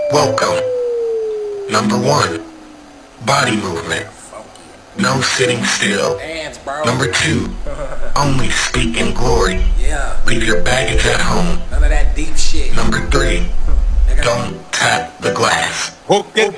Welcome. Number 1. Body movement. No sitting still. Hands, bro. Number 2. Only speak in glory. Yeah. Leave your baggage at home. None of that deep shit. Number 3. Nigga. Don't tap the glass. Hook it